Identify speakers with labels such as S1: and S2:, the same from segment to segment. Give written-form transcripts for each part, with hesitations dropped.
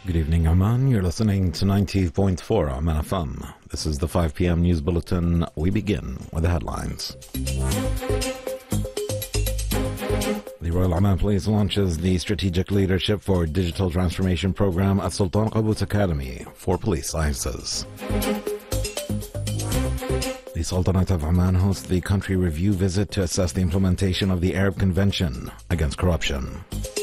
S1: Good evening, Oman. You're listening to 90.4 Oman FM. This is the 5 p.m. news bulletin. We begin with the headlines. The Royal Oman Police launches the Strategic Leadership for Digital Transformation Program at Sultan Qaboos Academy for Police Sciences. The Sultanate of Oman hosts the country review visit to assess the implementation of the Arab Convention against corruption.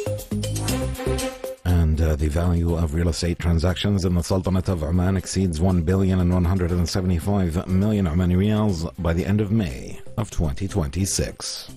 S1: And the value of real estate transactions in the Sultanate of Oman exceeds 1,175 million Omani riyals by the end of May of 2026.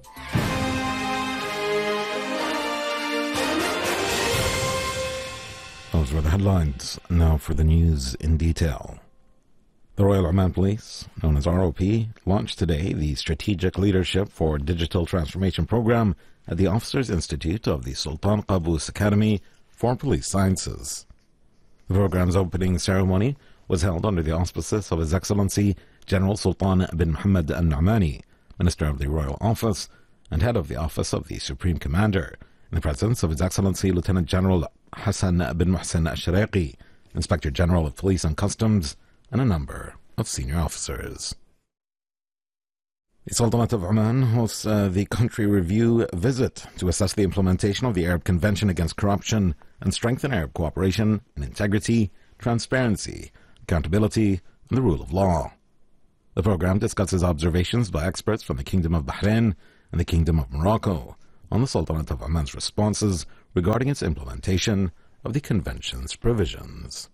S1: Those were the headlines. Now for the news in detail. The Royal Oman Police, known as ROP, launched today the Strategic Leadership for Digital Transformation Program at the Officers Institute of the Sultan Qaboos Academy for Police Sciences. The program's opening ceremony was held under the auspices of His Excellency General Sultan bin Mohammed Al Nu'mani, Minister of the Royal Office and Head of the Office of the Supreme Commander, in the presence of His Excellency Lieutenant General Hassan bin Mohsen Al Shiraqi, Inspector General of Police and Customs, and a number of senior officers. The Sultanate of Oman hosts the country review visit to assess the implementation of the Arab Convention against corruption and strengthen Arab cooperation in integrity, transparency, accountability, and the rule of law. The program discusses observations by experts from the Kingdom of Bahrain and the Kingdom of Morocco on the Sultanate of Oman's responses regarding its implementation of the Convention's provisions.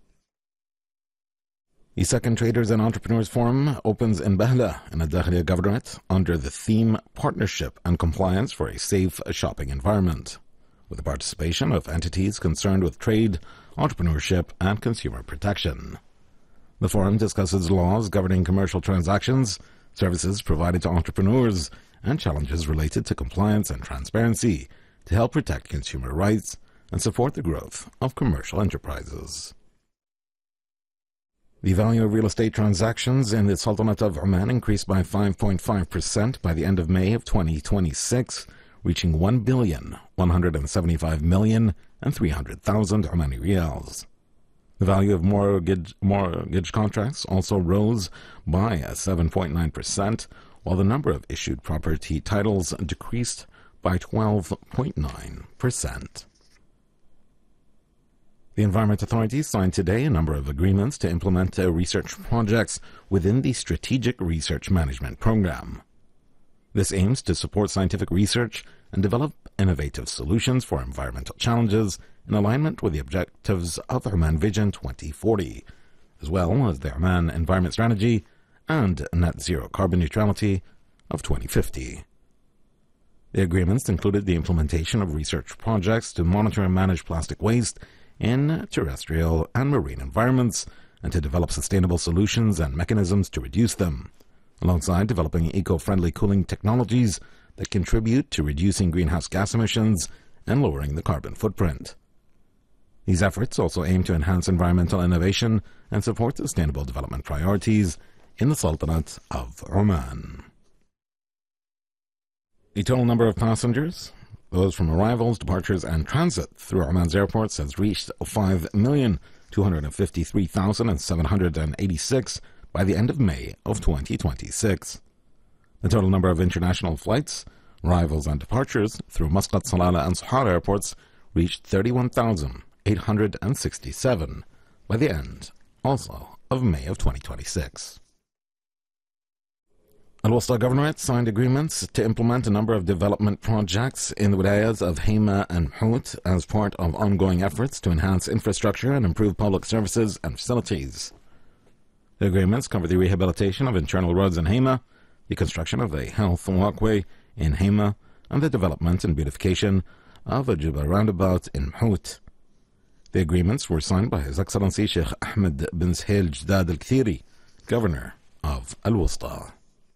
S1: The second Traders and Entrepreneurs Forum opens in Bahla in the Dakhliya Governorate under the theme Partnership and Compliance for a Safe Shopping Environment, with the participation of entities concerned with trade, entrepreneurship, and consumer protection. The forum discusses laws governing commercial transactions, services provided to entrepreneurs, and challenges related to compliance and transparency to help protect consumer rights and support the growth of commercial enterprises. The value of real estate transactions in the Sultanate of Oman increased by 5.5% by the end of May of 2026, reaching 1,175,300,000 Omani riyals. The value of mortgage contracts also rose by 7.9%, while the number of issued property titles decreased by 12.9%. The Environment Authority signed today a number of agreements to implement research projects within the Strategic Research Management Program. This aims to support scientific research and develop innovative solutions for environmental challenges in alignment with the objectives of Oman Vision 2040, as well as the Oman Environment Strategy and Net Zero Carbon Neutrality of 2050. The agreements included the implementation of research projects to monitor and manage plastic waste in terrestrial and marine environments and to develop sustainable solutions and mechanisms to reduce them, alongside developing eco-friendly cooling technologies that contribute to reducing greenhouse gas emissions and lowering the carbon footprint. These efforts also aim to enhance environmental innovation and support sustainable development priorities in the Sultanate of Oman. The total number of passengers, those from arrivals, departures, and transit through Oman's airports, has reached 5,253,786 by the end of May of 2026. The total number of international flights, arrivals, and departures through Muscat, Salalah, and Sohar airports reached 31,867 by the end, also, of May of 2026. Al-Wusta Governorate signed agreements to implement a number of development projects in the wilayas of Haima and Hout as part of ongoing efforts to enhance infrastructure and improve public services and facilities. The agreements cover the rehabilitation of internal roads in Haima, the construction of a health walkway in Haima, and the development and beautification of a Juba roundabout in Hout. The agreements were signed by His Excellency Sheikh Ahmed bin Sahel Jdad Al-Kthiri, Governor of Al-Wusta.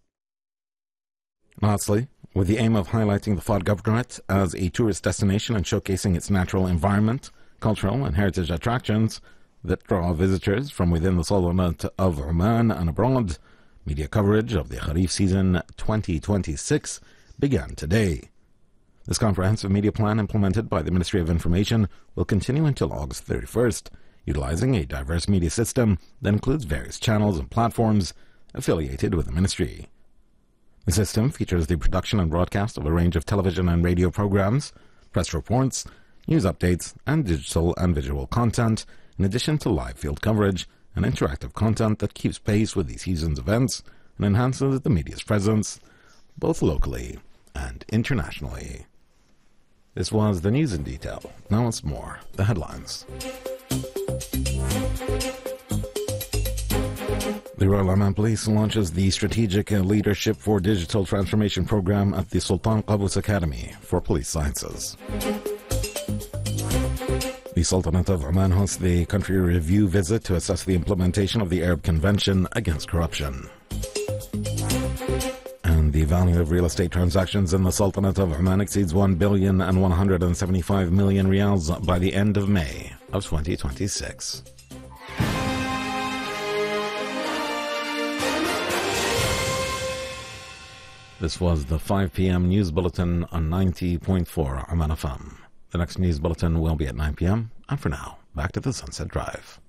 S1: Lastly, with the aim of highlighting the Fad Governorate as a tourist destination and showcasing its natural environment, cultural and heritage attractions that draw visitors from within the Sultanate of Oman and abroad, media coverage of the Kharif season 2026 began today. This comprehensive media plan implemented by the Ministry of Information will continue until August 31st, utilizing a diverse media system that includes various channels and platforms affiliated with the ministry. The system features the production and broadcast of a range of television and radio programs, press reports, news updates, and digital and visual content, in addition to live field coverage and interactive content that keeps pace with the season's events and enhances the media's presence, both locally and internationally. This was the news in detail. Now it's more the headlines. The Royal Oman Police launches the Strategic Leadership for Digital Transformation program at the Sultan Qaboos Academy for Police Sciences. The Sultanate of Oman hosts the country review visit to assess the implementation of the Arab Convention Against Corruption. And the value of real estate transactions in the Sultanate of Oman exceeds 1,175 million riyals by the end of May of 2026. This was the 5 p.m. news bulletin on 90.4 Oman FM. The next news bulletin will be at 9 p.m. And for now, back to the Sunset Drive.